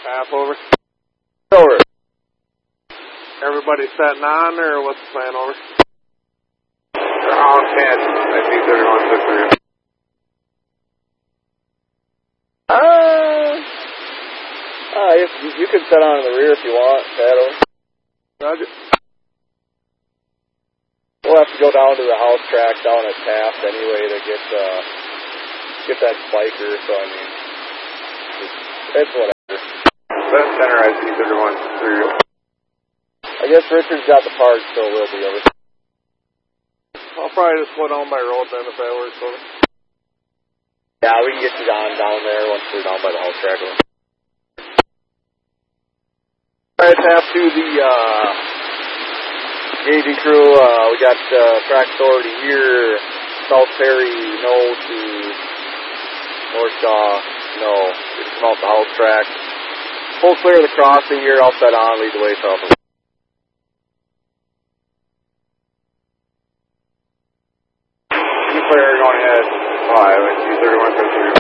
Half over. Over. Everybody setting on, or what's the plan over? On 10. I see 31 6 You can set on in the rear if you want, Shadow. Roger. We'll have to go down to the house track down at Taft anyway to get that spiker, so I mean, it's whatever. Left center, I see 31 3. I guess Richard's got the parts, so we'll be over. I'll probably just go down by road then if that works over. Yeah, we can get you down there once we're down by the house track. Alright, Taft to the gauging crew. We got track authority here. South Perry, no, to North Shaw, no. Just come out the house track. Full clear of the crossing here, all set on, lead the way south. Clear going ahead 5, I see 31 3.